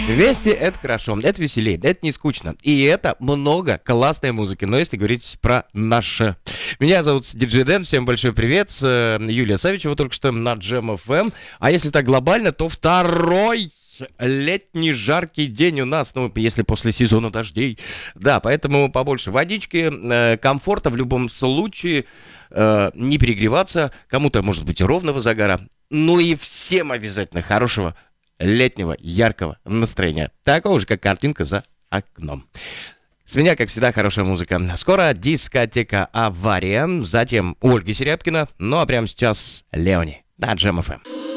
Вести — это хорошо, это веселее, это не скучно. И это много классной музыки, но если говорить про наше. Меня зовут Диджей Дэн, всем большой привет. Юлия Савичева только что на Jam FM. А если так глобально, то второй летний жаркий день у нас, ну, если после сезона дождей. Да, поэтому побольше водички, комфорта в любом случае, не перегреваться, кому-то, может быть, ровного загара. Ну и всем обязательно хорошего летнего яркого настроения. Такого же, как картинка за окном. С меня, как всегда, хорошая музыка. Скоро дискотека «Авария», затем Ольга Серябкина, ну а прямо сейчас Леони на Jam FM.